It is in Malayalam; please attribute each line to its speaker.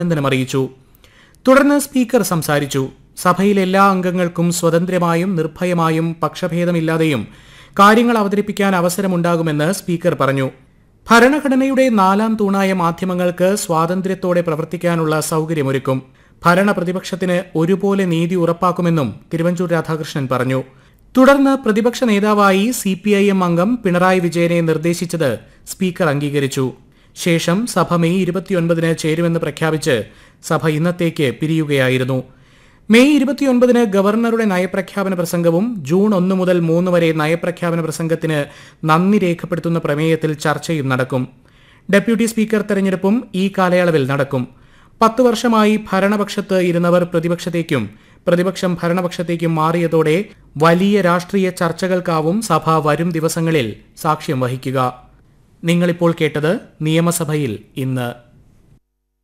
Speaker 1: അഭിനന്ദനം അറിയിച്ചു. തുടർന്ന് സ്പീക്കർ സംസാരിച്ചു. സഭയിലെ എല്ലാ അംഗങ്ങൾക്കും സ്വതന്ത്രമായും നിർഭയമായും പക്ഷഭേദമില്ലാതെയും കാര്യങ്ങൾ അവതരിപ്പിക്കാൻ അവസരമുണ്ടാകുമെന്ന് സ്പീക്കർ പറഞ്ഞു. ഭരണഘടനയുടെ 4ാം തൂണായ മാധ്യമങ്ങൾക്ക് സ്വാതന്ത്ര്യത്തോടെ പ്രവർത്തിക്കാനുള്ള സൌകര്യമൊരുക്കും. ഭരണ പ്രതിപക്ഷത്തിന് ഒരുപോലെ നീതി ഉറപ്പാക്കുമെന്നും തിരുവഞ്ചൂർ രാധാകൃഷ്ണൻ പറഞ്ഞു. തുടർന്ന് പ്രതിപക്ഷ നേതാവായി CPIM അംഗം പിണറായി വിജയനെ നിർദ്ദേശിച്ചത് സ്പീക്കർ അംഗീകരിച്ചു. ശേഷം സഭ മെയ് 29 ചേരുമെന്ന് പ്രഖ്യാപിച്ച് സഭ ഇന്നത്തേക്ക് പിരിയുകയായിരുന്നു. മെയ് 29 ഗവർണറുടെ നയപ്രഖ്യാപന പ്രസംഗവും ജൂൺ 1 മുതൽ 3 വരെ നയപ്രഖ്യാപന പ്രസംഗത്തിന് നന്ദി രേഖപ്പെടുത്തുന്ന പ്രമേയത്തിൽ ചർച്ചയും നടക്കും. ഡെപ്യൂട്ടി സ്പീക്കർ തെരഞ്ഞെടുപ്പും ഈ കാലയളവിൽ നടക്കും. 10 വർഷമായി ഭരണപക്ഷത്ത് ഇരുന്നവർ പ്രതിപക്ഷത്തേക്കും പ്രതിപക്ഷം ഭരണപക്ഷത്തേക്കും മാറിയതോടെ വലിയ രാഷ്ട്രീയ ചർച്ചകൾക്കാവും സഭ വരും ദിവസങ്ങളിൽ സാക്ഷ്യം വഹിക്കുക. നിങ്ങളിപ്പോൾ കേട്ടത് നിയമസഭയിൽ ഇന്ന്.